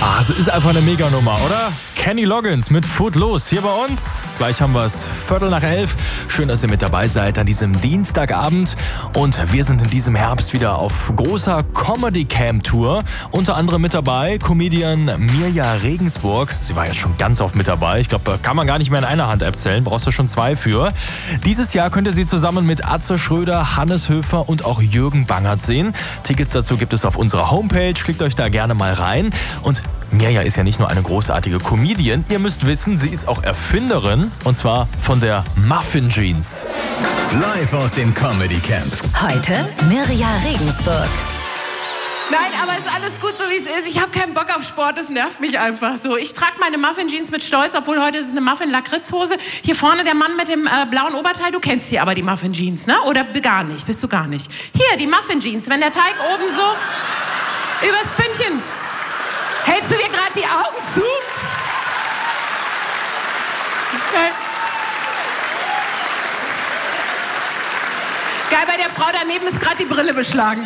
Es ist einfach eine Meganummer, oder? Kenny Loggins mit Footloose hier bei uns. Gleich haben wir es 11:15. Schön, dass ihr mit dabei seid an diesem Dienstagabend. Und wir sind in diesem Herbst wieder auf großer Comedy-Camp-Tour. Unter anderem mit dabei Comedian Mirja Regensburg. Sie war jetzt schon ganz oft mit dabei. Ich glaube, da kann man gar nicht mehr in einer Hand zählen. Brauchst du schon 2 für. Dieses Jahr könnt ihr sie zusammen mit Atze Schröder, Hannes Höfer und auch Jürgen Bangert sehen. Tickets dazu gibt es auf unserer Homepage. Klickt euch da gerne mal rein. Und Mirja ist ja nicht nur eine großartige Comedian. Ihr müsst wissen, sie ist auch Erfinderin. Und zwar von der Muffin Jeans. Live aus dem Comedy Camp. Heute Mirja Regensburg. Nein, aber es ist alles gut, so wie es ist. Ich habe keinen Bock auf Sport, das nervt mich einfach so. Ich trage meine Muffin-Jeans mit Stolz, obwohl heute ist es eine Muffin-Lakritzhose. Hier vorne der Mann mit dem blauen Oberteil, du kennst die aber, die Muffin-Jeans, ne? Oder gar nicht, bist du gar nicht. Hier, die Muffin-Jeans, wenn der Teig oben so übers Pünktchen. Hältst du dir gerade die Augen zu? Geil. Geil, bei der Frau daneben ist gerade die Brille beschlagen.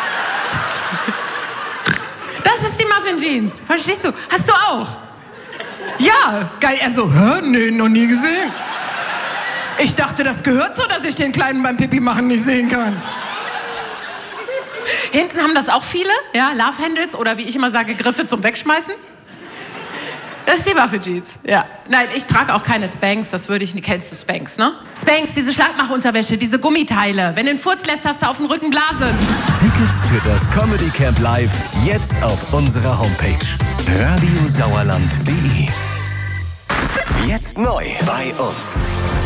Das ist die Muffin Jeans. Verstehst du? Hast du auch? Ja, geil. Er so, hä? Nee, noch nie gesehen. Ich dachte, das gehört so, dass ich den Kleinen beim Pipi machen nicht sehen kann. Hinten haben das auch viele, ja, Love Handles oder wie ich immer sage, Griffe zum Wegschmeißen. Das ist die Muffin Jeans, ja. Nein, ich trage auch keine Spanx, das würde ich nicht. Kennst du Spanx, ne? Spanx, diese Schlankmachunterwäsche, diese Gummiteile. Wenn du den Furz lässt, hast du auf dem Rücken Blasen. Tickets für das Comedy Camp Live jetzt auf unserer Homepage radiosauerland.de. Jetzt neu bei uns.